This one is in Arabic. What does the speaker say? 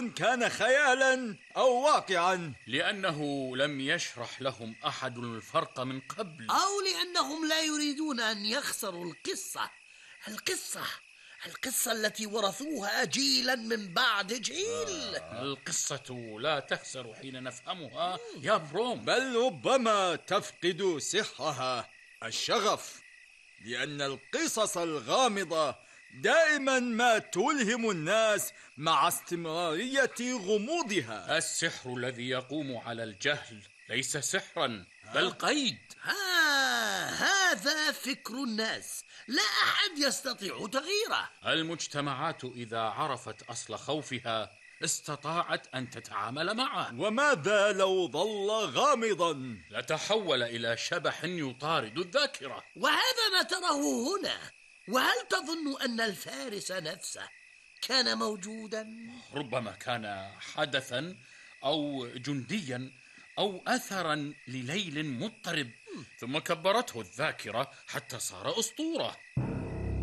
كان خيالا أو واقعا؟ لأنه لم يشرح لهم أحد الفرق من قبل، أو لأنهم لا يريدون أن يخسروا القصة التي ورثوها جيلا من بعد جيل. القصة لا تخسر حين نفهمها يا بروم، بل ربما تفقد سحرها، الشغف، لأن القصص الغامضة دائما ما تلهم الناس مع استمرارية غموضها. السحر الذي يقوم على الجهل ليس سحرا بل قيد. هذا فكر الناس، لا أحد يستطيع تغييره. المجتمعات إذا عرفت أصل خوفها استطاعت أن تتعامل معه. وماذا لو ظل غامضا؟ لتحول إلى شبح يطارد الذاكرة. وهذا ما تراه هنا. وهل تظن أن الفارس نفسه كان موجودا؟ ربما كان حدثا أو جنديا أو أثرا لليل مضطرب، ثم كبرته الذاكرة حتى صار أسطورة.